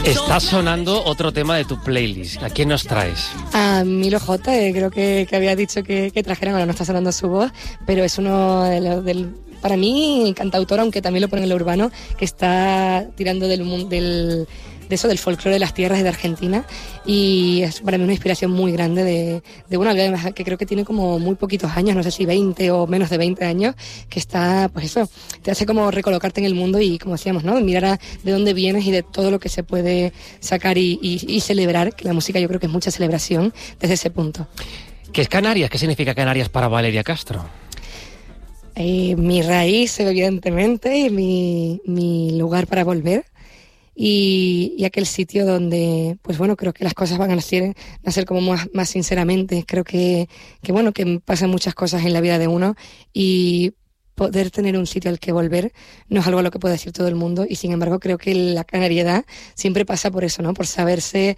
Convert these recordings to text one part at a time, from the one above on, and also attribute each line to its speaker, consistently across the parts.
Speaker 1: Está sonando otro tema de tu playlist. ¿A quién nos traes?
Speaker 2: A Milo J, creo que había dicho que trajeran, ahora no está sonando su voz, pero es uno de los para mí, cantautor, aunque también lo ponen en lo urbano, que está tirando del folclore de las tierras de Argentina, y es para mí una inspiración muy grande de una vida que creo que tiene como muy poquitos años, no sé si 20 o menos de 20 años, que está, pues eso, te hace como recolocarte en el mundo y, como decíamos, ¿no?, mirar de dónde vienes y de todo lo que se puede sacar y celebrar, que la música yo creo que es mucha celebración desde ese punto.
Speaker 1: ¿Qué es Canarias? ¿Qué significa Canarias para Valeria Castro?
Speaker 2: Mi raíz, evidentemente, y mi lugar para volver. Y aquel sitio donde, pues bueno, creo que las cosas van a nacer como más sinceramente. Creo que pasan muchas cosas en la vida de uno, y poder tener un sitio al que volver no es algo a lo que puede decir todo el mundo, y sin embargo creo que la canariedad siempre pasa por eso, ¿no? Por saberse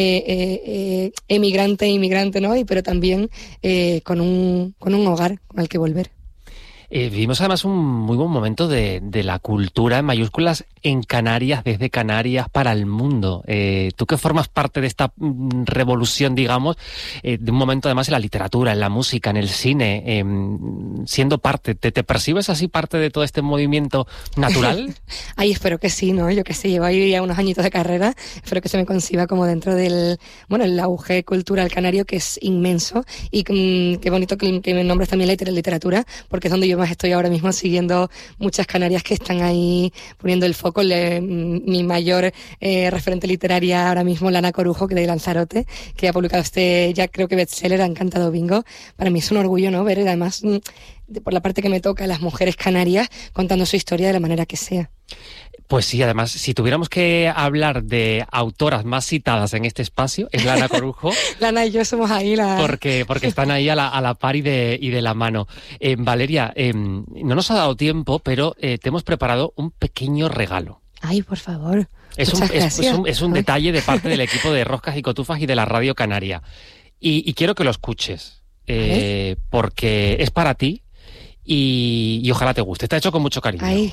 Speaker 2: inmigrante, ¿no? Pero también con un hogar al que volver.
Speaker 1: Vivimos además un muy buen momento de la cultura en mayúsculas en Canarias, desde Canarias para el mundo. Tú que formas parte de esta revolución, digamos, de un momento además en la literatura, en la música, en el cine, siendo parte, ¿te percibes así parte de todo este movimiento natural?
Speaker 2: Ay, espero que sí, ¿no? Yo que sé, llevo ahí ya unos añitos de carrera, espero que se me conciba como dentro del, el auge cultural canario, que es inmenso, y qué bonito que me nombres también la literatura, porque es donde yo más estoy ahora mismo, siguiendo muchas canarias que están ahí poniendo el foco. Mi mayor referente literaria ahora mismo, Lana Corujo, que de Lanzarote, que ha publicado ya creo que bestseller, Ha encantado Bingo. Para mí es un orgullo, ¿no?, ver además, por la parte que me toca, a las mujeres canarias contando su historia de la manera que sea.
Speaker 1: Pues sí, además, si tuviéramos que hablar de autoras más citadas en este espacio, es Lana Corujo.
Speaker 2: Lana y yo somos ahí
Speaker 1: Porque están ahí a la par y de la mano. Valeria, no nos ha dado tiempo, pero te hemos preparado un pequeño regalo.
Speaker 2: Ay, por favor.
Speaker 1: Es un detalle de parte del equipo de Roscas y Cotufas y de la Radio Canaria. Y quiero que lo escuches, porque es para ti y ojalá te guste. Está hecho con mucho cariño.
Speaker 2: Ay.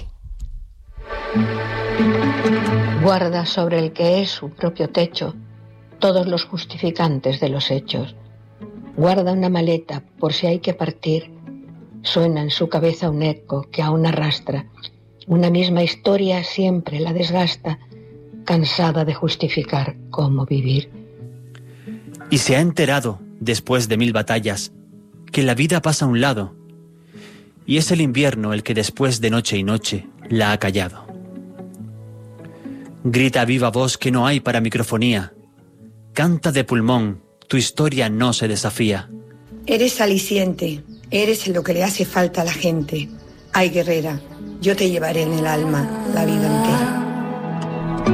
Speaker 3: Guarda sobre el que es su propio techo todos los justificantes de los hechos. Guarda una maleta por si hay que partir. Suena en su cabeza un eco que aún arrastra. Una misma historia siempre la desgasta, cansada de justificar cómo vivir.
Speaker 4: Y se ha enterado, después de 1000 batallas, que la vida pasa a un lado. Y es el invierno el que después de noche y noche la ha callado. Grita a viva voz que no hay para microfonía. Canta de pulmón, tu historia no se desafía.
Speaker 5: Eres aliciente, eres lo que le hace falta a la gente. Ay, guerrera, yo te llevaré en el alma la vida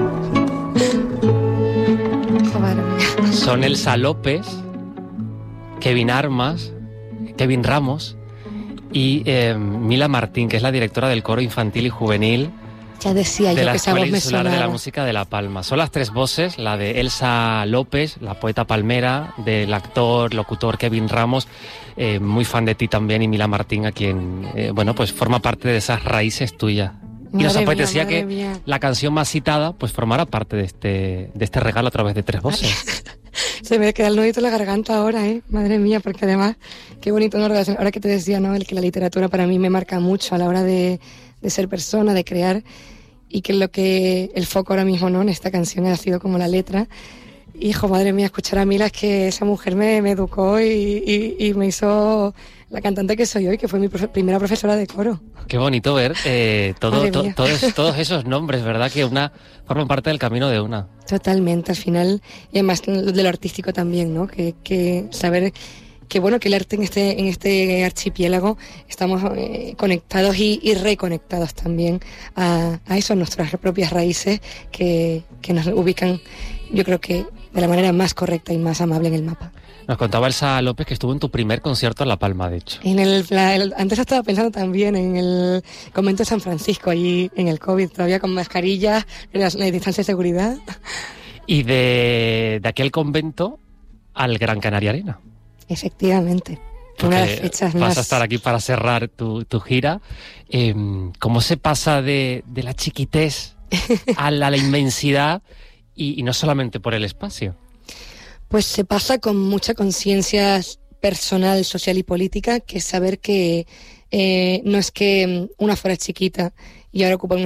Speaker 5: entera.
Speaker 1: Son Elsa López, Kevin Armas, Kevin Ramos y Mila Martín, que es la directora del coro infantil y juvenil
Speaker 2: ya decía
Speaker 1: de
Speaker 2: yo
Speaker 1: la
Speaker 2: que esa
Speaker 1: Escuela
Speaker 2: voz me
Speaker 1: Insular de la
Speaker 2: sonaba.
Speaker 1: Música de La Palma. Son las 3 voces, la de Elsa López, la poeta palmera, del actor, locutor Kevin Ramos, muy fan de ti también, y Mila Martín, a quien, pues forma parte de esas raíces tuyas. Y nos apetecía que la canción más citada pues formara parte de este regalo a través de 3 voces.
Speaker 2: Se me queda el nudito en la garganta ahora, madre mía, porque además, qué bonito, ¿no? Ahora que te decía, ¿no?, el que la literatura para mí me marca mucho a la hora de ser persona, de crear, y que lo que el foco ahora mismo, ¿no?, en esta canción ha sido como la letra. Hijo, madre mía, escuchar a Mila, es que esa mujer me educó y me hizo la cantante que soy hoy, que fue mi primera profesora de coro.
Speaker 1: Qué bonito ver todos esos nombres, ¿verdad? Que forman parte del camino de una.
Speaker 2: Totalmente, al final, y además de lo artístico también, ¿no? Que saber que el arte en este archipiélago estamos conectados y reconectados también a eso, nuestras propias raíces que nos ubican, yo creo que de la manera más correcta y más amable en el mapa.
Speaker 1: Nos contaba Elsa López que estuvo en tu primer concierto en La Palma, de hecho.
Speaker 2: Antes estaba pensando también en el convento de San Francisco, allí en el COVID, todavía con mascarillas, la distancia de seguridad.
Speaker 1: Y de aquel convento al Gran Canaria Arena.
Speaker 2: Efectivamente. Una de las fechas
Speaker 1: vas
Speaker 2: más...
Speaker 1: a estar aquí para cerrar tu gira. ¿Cómo se pasa de la chiquitez a la inmensidad y no solamente por el espacio.
Speaker 2: Pues se pasa con mucha conciencia personal, social y política, que es saber que no es que una fuera chiquita y ahora ocupa un